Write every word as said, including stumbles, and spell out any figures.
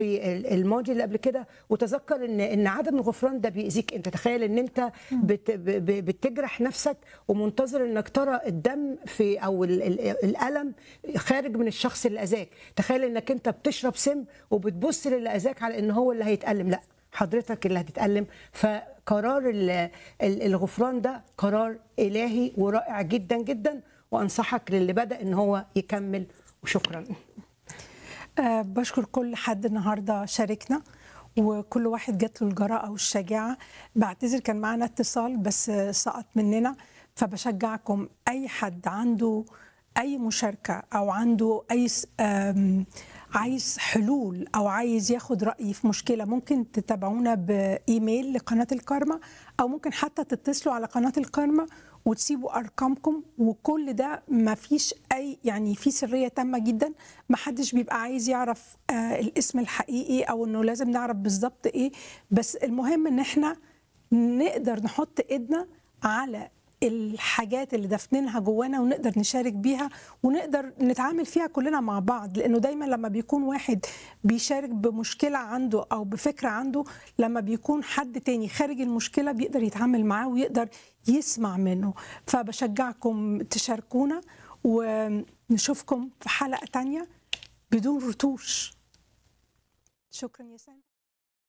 في الماضي اللي قبل كده، وتذكر ان ان عدم الغفران ده بيأذيك انت. تخيل ان انت بت بتجرح نفسك ومنتظر انك ترى الدم في او ال ال الالم خارج من الشخص اللي اذاك. تخيل انك انت بتشرب سم وبتبص للي اذاك على ان هو اللي هيتألم، لا، حضرتك اللي هتتألم. فقرار الغفران ده قرار إلهي ورائع جدا جدا، وانصحك للي بدأ ان هو يكمل. وشكرا. أه بشكر كل حد النهارده شاركنا، وكل واحد جات له الجراءة والشجاعة. بعتذر كان معانا اتصال بس سقط مننا، فبشجعكم أي حد عنده أي مشاركة أو عنده أي عايز حلول أو عايز ياخد رأيي في مشكلة، ممكن تتابعونا بإيميل لقناة الكارما، أو ممكن حتى تتصلوا على قناة الكارما وتسيبوا ارقامكم. وكل ده ما فيش اي يعني في سريه تامه جدا، ما حدش بيبقى عايز يعرف آه الاسم الحقيقي او انه لازم نعرف بالظبط ايه، بس المهم ان احنا نقدر نحط ايدنا على الحاجات اللي دفنينها جوانا ونقدر نشارك بيها ونقدر نتعامل فيها كلنا مع بعض. لانه دايما لما بيكون واحد بيشارك بمشكله عنده او بفكره عنده، لما بيكون حد تاني خارج المشكله بيقدر يتعامل معاه ويقدر يسمع منه. فبشجعكم تشاركونا، ونشوفكم في حلقه تانية بدون رتوش. شكرا يا سامي.